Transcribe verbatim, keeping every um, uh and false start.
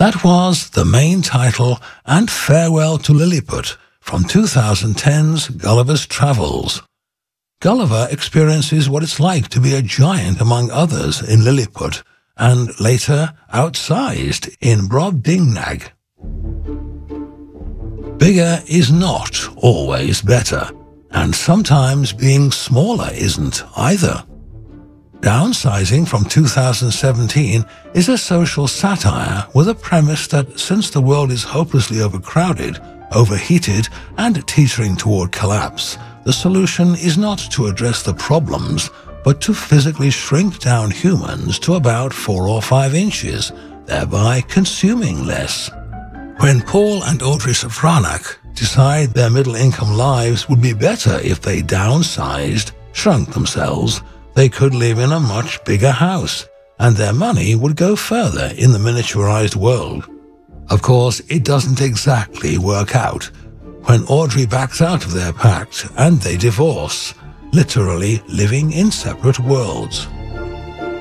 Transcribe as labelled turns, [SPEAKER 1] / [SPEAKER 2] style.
[SPEAKER 1] That was the main title and farewell to Lilliput from two thousand ten's Gulliver's Travels. Gulliver experiences what it's like to be a giant among others in Lilliput, and later outsized in Brobdingnag. Bigger is not always better, and sometimes being smaller isn't either. Downsizing from two thousand seventeen is a social satire with a premise that since the world is hopelessly overcrowded, overheated, and teetering toward collapse, the solution is not to address the problems, but to physically shrink down humans to about four or five inches, thereby consuming less. When Paul and Audrey Safranak decide their middle-income lives would be better if they downsized, shrunk themselves, they could live in a much bigger house, and their money would go further in the miniaturized world. Of course, it doesn't exactly work out. When Audrey backs out of their pact and they divorce, literally living in separate worlds.